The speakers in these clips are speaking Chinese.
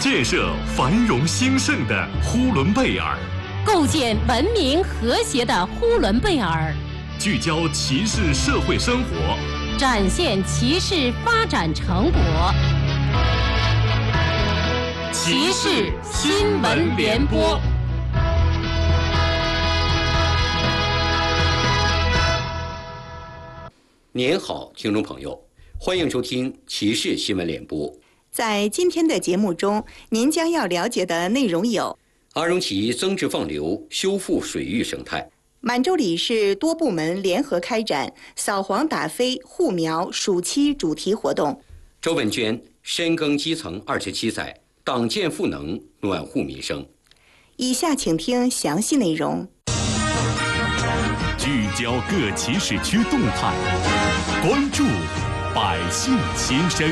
建设繁荣兴盛的呼伦贝尔， 构建文明和谐的呼伦贝尔， 聚焦骑士社会生活， 展现骑士发展成果。骑士新闻联播。 您好，听众朋友，欢迎收听骑士新闻联播。 在今天的节目中，您将要了解的内容有： 阿荣旗增值放流，修复水域生态； 满洲里市多部门联合开展扫黄打非护苗暑期主题活动； 周文娟深耕基层27载，党建赋能，暖户民生。 以下请听详细内容。 聚焦各骑士区动态，关注百姓心声。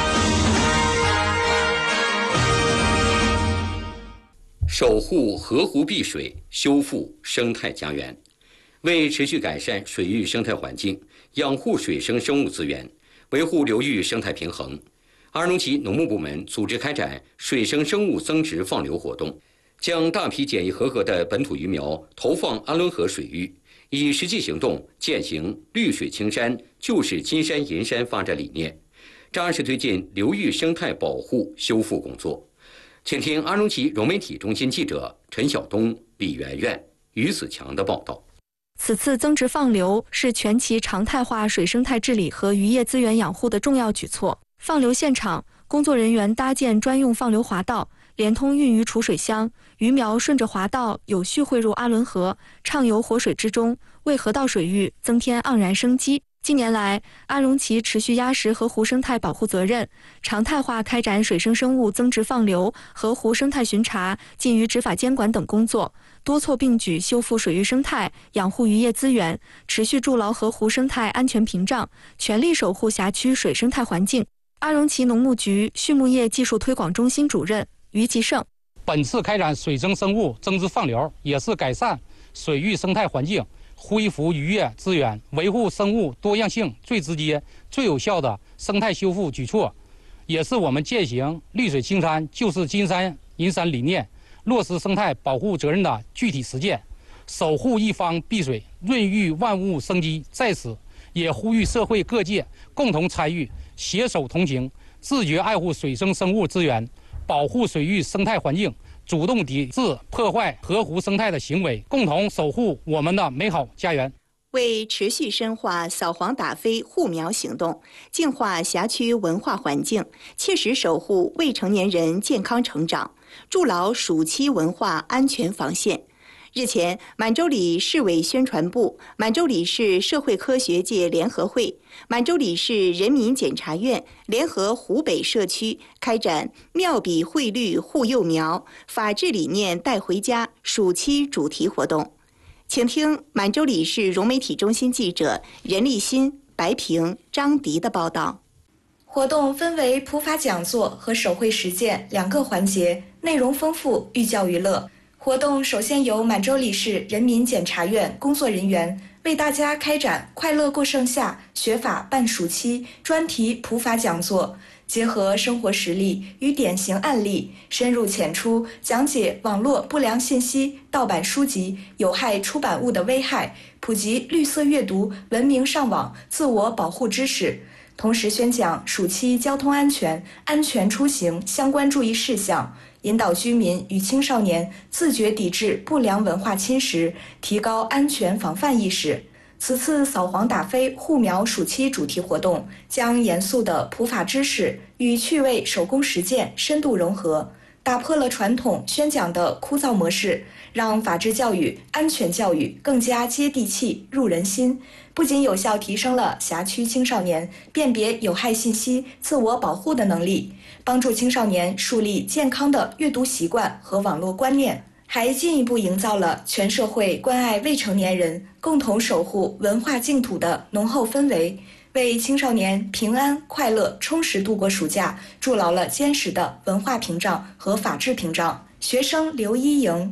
守护河湖碧水，修复生态家园。为持续改善水域生态环境，养护水生生物资源，维护流域生态平衡，阿荣旗农牧部门组织开展水生生物增值放流活动，将大批检疫合格的本土鱼苗投放阿伦河水域，以实际行动践行绿水青山就是金山银山发展理念，扎实推进流域生态保护修复工作。请听阿荣旗融媒体中心记者陈晓东、李媛媛、于子强的报道。 此次增值放流是全旗常态化水生态治理和渔业资源养护的重要举措。放流现场，工作人员搭建专用放流滑道，连通运鱼储水箱，鱼苗顺着滑道有序汇入阿伦河，畅游活水之中，为河道水域增添盎然生机。近年来，阿荣旗持续压实河湖生态保护责任，常态化开展水生生物增值放流、河湖生态巡查、禁渔执法监管等工作，多措并举修复水域生态，养护渔业资源，持续筑牢河湖生态安全屏障，全力守护辖区水生态环境。阿荣旗农牧局畜牧业技术推广中心主任于吉胜： 本次开展水生生物增值放流，也是改善水域生态环境、恢复渔业资源、维护生物多样性最直接、最有效的生态修复举措，也是我们践行绿水青山就是金山银山理念，落实生态保护责任的具体实践。守护一方碧水，润育万物生机在此，也呼吁社会各界共同参与，携手同行，自觉爱护水生生物资源，保护水域生态环境，主动抵制破坏河湖生态的行为，共同守护我们的美好家园。 为持续深化扫黄打非护苗行动，净化辖区文化环境，切实守护未成年人健康成长，筑牢暑期文化安全防线。日前，满洲里市委宣传部、满洲里市社会科学界联合会、满洲里市人民检察院联合湖北社区开展妙笔绘绿护幼苗、法治理念带回家暑期主题活动。请听满洲里市融媒体中心记者任立新、白平、张迪的报道。 活动分为普法讲座和手绘实践2个环节，内容丰富，寓教于乐。活动首先由满洲里市人民检察院工作人员为大家开展快乐过盛夏，学法办暑期专题普法讲座，结合生活实例与典型案例，深入浅出讲解网络不良信息、盗版书籍、有害出版物的危害，普及绿色阅读、文明上网、自我保护知识，同时宣讲暑期交通安全、安全出行相关注意事项，引导居民与青少年自觉抵制不良文化侵蚀，提高安全防范意识。此次扫黄打非护苗暑期主题活动将严肃的普法知识与趣味手工实践深度融合，打破了传统宣讲的枯燥模式，让法治教育、安全教育更加接地气、入人心，不仅有效提升了辖区青少年辨别有害信息、自我保护的能力，帮助青少年树立健康的阅读习惯和网络观念，还进一步营造了全社会关爱未成年人、共同守护文化净土的浓厚氛围，为青少年平安、快乐、充实度过暑假筑牢了坚实的文化屏障和法治屏障。学生刘一莹：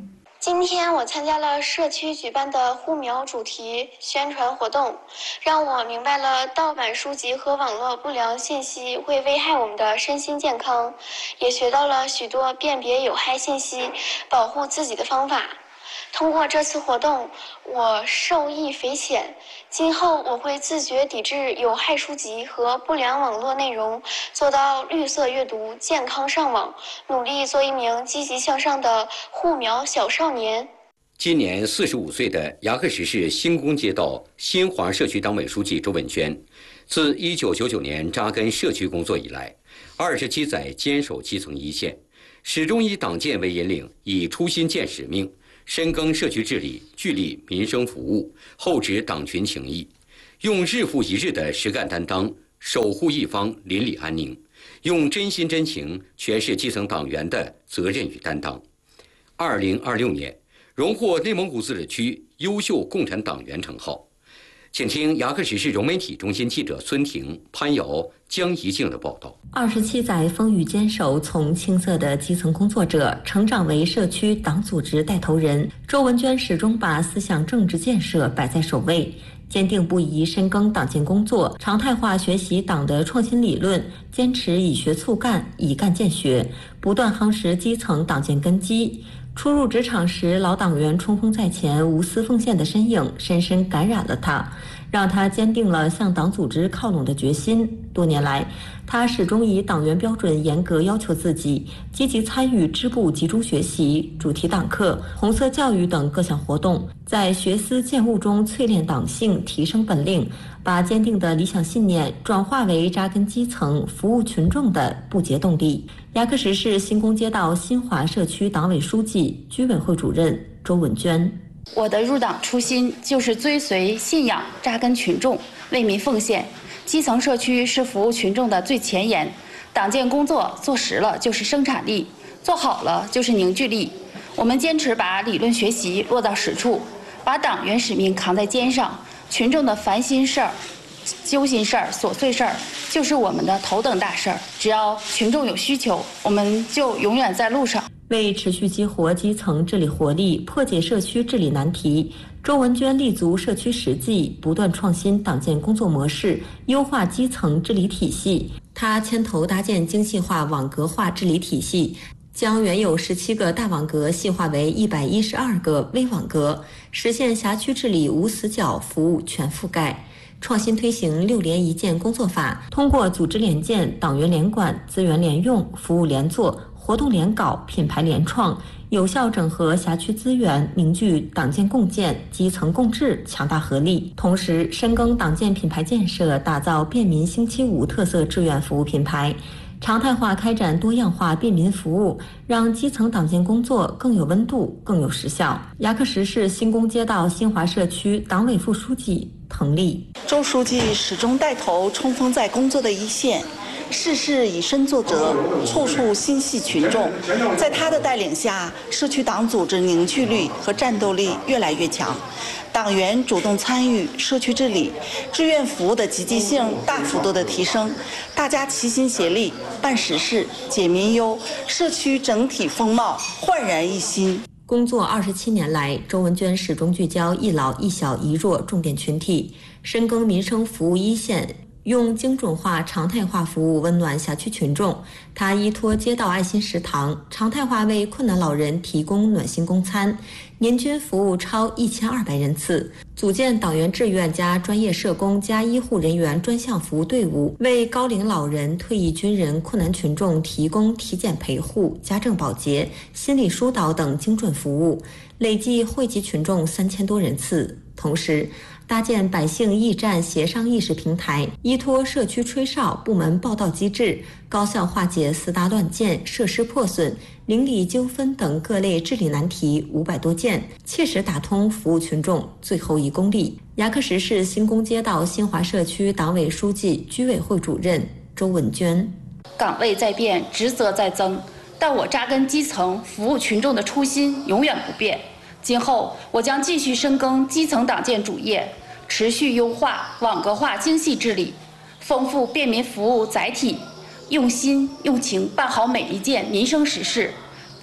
今天我参加了社区举办的护苗主题宣传活动，让我明白了盗版书籍和网络不良信息会危害我们的身心健康，也学到了许多辨别有害信息、保护自己的方法。通过这次活动，我受益匪浅。今后我会自觉抵制有害书籍和不良网络内容，做到绿色阅读、健康上网，努力做一名积极向上的护苗小少年。 今年45岁的牙克石市新宫街道新华社区党委书记周文娟，自1999年扎根社区工作以来，27载坚守基层一线，始终以党建为引领，以初心建使命，深耕社区治理，聚力民生服务，厚植党群情谊，用日复一日的实干担当守护一方邻里安宁，用真心真情诠释基层党员的责任与担当。2026年荣获内蒙古自治区优秀共产党员称号。请听牙克石市融媒体中心记者孙婷、潘瑶、江怡静的报道。 27载风雨坚守，从青涩的基层工作者成长为社区党组织带头人，周文娟始终把思想政治建设摆在首位，坚定不移深耕党建工作，常态化学习党的创新理论，坚持以学促干，以干建学，不断夯实基层党建根基。初入职场时，老党员冲锋在前、无私奉献的身影深深感染了他，让他坚定了向党组织靠拢的决心。多年来，他始终以党员标准严格要求自己，积极参与支部集中学习、主题党课、红色教育等各项活动，在学思践悟中淬炼党性，提升本领，把坚定的理想信念转化为扎根基层、服务群众的不竭动力。牙克石市新宫街道新华社区党委书记、居委会主任周文娟。 我的入党初心就是追随信仰，扎根群众，为民奉献。基层社区是服务群众的最前沿，党建工作做实了就是生产力，做好了就是凝聚力。我们坚持把理论学习落到实处，把党员使命扛在肩上，群众的烦心事儿、揪心事儿、琐碎事儿，就是我们的头等大事儿。只要群众有需求，我们就永远在路上。 为持续激活基层治理活力，破解社区治理难题，周文娟立足社区实际，不断创新党建工作模式，优化基层治理体系。她牵头搭建精细化网格化治理体系，将原有17个大网格细化为112个微网格，实现辖区治理无死角，服务全覆盖。创新推行6联1建工作法，通过组织联建、党员联管、资源联用、服务联做、活动联搞、品牌联创，有效整合辖区资源，凝聚党建共建、基层共治强大合力。同时，深耕党建品牌建设，打造便民星期五特色志愿服务品牌，常态化开展多样化便民服务，让基层党建工作更有温度、更有实效。牙克石市新宫街道新华社区党委副书记滕丽。 周书记始终带头冲锋在工作的一线，事事以身作则，处处心系群众。在他的带领下，社区党组织凝聚力和战斗力越来越强，党员主动参与社区治理，志愿服务的积极性大幅度的提升，大家齐心协力办实事、解民忧，社区整体风貌焕然一新。 工作27年来，周文娟始终聚焦一老一小一弱重点群体，深耕民生服务一线，用精准化、常态化服务温暖辖区群众。他依托街道爱心食堂，常态化为困难老人提供暖心供餐，年均服务超1200人次。组建党员志愿加专业社工加医护人员专项服务队伍，为高龄老人、退役军人、困难群众提供体检陪护、家政保洁、心理疏导等精准服务，累计惠及群众3000多人次。同时，搭建百姓驿站协商议事平台，依托社区吹哨、部门报到机制，高效化解私搭乱建、设施破损、邻里纠纷等各类治理难题500多件，切实打通服务群众最后1公里。牙克石市新宫街道新华社区党委书记、居委会主任周文娟。 岗位在变，职责在增，但我扎根基层、服务群众的初心永远不变。今后我将继续深耕基层党建主业，持续优化网格化精细治理，丰富便民服务载体，用心用情办好每一件民生实事，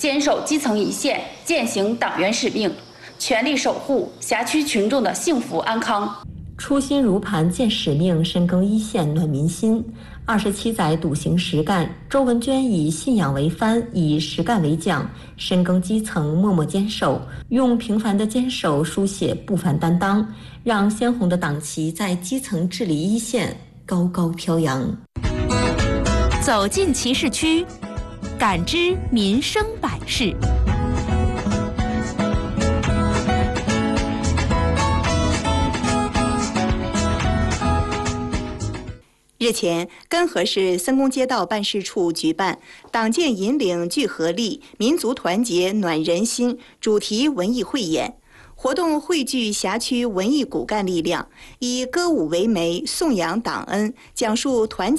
坚守基层一线，践行党员使命，全力守护辖区群众的幸福安康。 初心如磐，践使命，深耕一线，暖民心。27载笃行实干，周文娟以信仰为帆，以实干为桨，深耕基层，默默坚守，用平凡的坚守书写不凡担当，让鲜红的党旗在基层治理一线高高飘扬。 走进其市区，感知民生百事。 日前，根河市森公街道办事处举办“党建引领聚合力，民族团结暖人心”主题文艺汇演。活动汇聚辖区文艺骨干力量，以歌舞为媒，颂扬党恩，讲述团结